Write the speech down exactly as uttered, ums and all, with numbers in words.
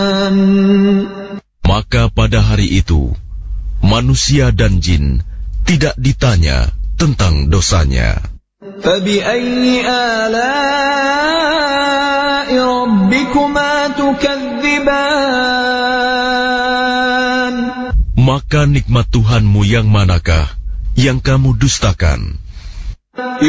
Maka pada hari itu, manusia dan jin tidak ditanya tentang dosanya. فَبِأَيِّ آلَاءِ رَبِّكُمَا تُكَذِّبَانِ Maka nikmat Tuhanmu yang manakah yang kamu dustakan?